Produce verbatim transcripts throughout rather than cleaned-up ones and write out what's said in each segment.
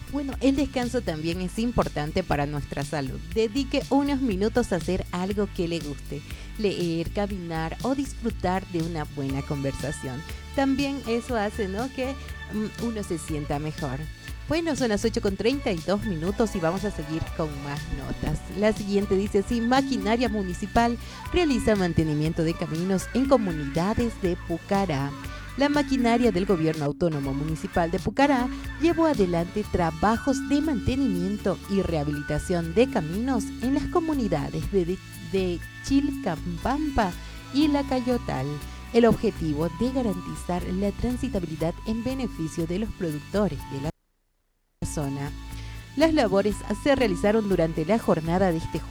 Bueno, el descanso también es importante para nuestra salud. Dedique unos minutos a hacer algo que le guste, leer, caminar o disfrutar de una buena conversación. También eso hace, ¿no?, que mm, uno se sienta mejor. Bueno, son las ocho con treinta y dos minutos y vamos a seguir con más notas. La siguiente dice así: maquinaria municipal realiza mantenimiento de caminos en comunidades de Pucará. La maquinaria del Gobierno Autónomo Municipal de Pucará llevó adelante trabajos de mantenimiento y rehabilitación de caminos en las comunidades de, de, de Chilcapampa y La Cayotal. El objetivo de garantizar la transitabilidad en beneficio de los productores de la zona. Las labores se realizaron durante la jornada de este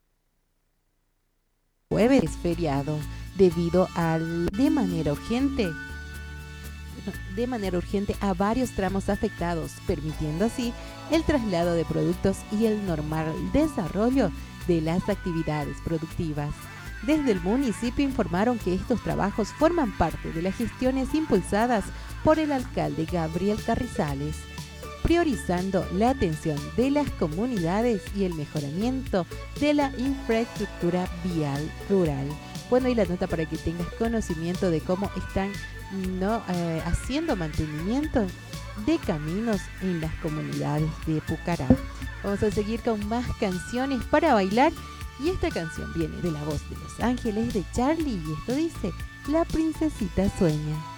jueves feriado, debido al de manera urgente de manera urgente a varios tramos afectados, permitiendo así el traslado de productos y el normal desarrollo de las actividades productivas. Desde el municipio informaron que estos trabajos forman parte de las gestiones impulsadas por el alcalde Gabriel Carrizales, priorizando la atención de las comunidades y el mejoramiento de la infraestructura vial rural. Bueno, y la nota para que tengas conocimiento de cómo están no eh, haciendo mantenimiento de caminos en las comunidades de Pucará. Vamos a seguir con más canciones para bailar y esta canción viene de la voz de Los Ángeles de Charlie y esto dice: La princesita sueña.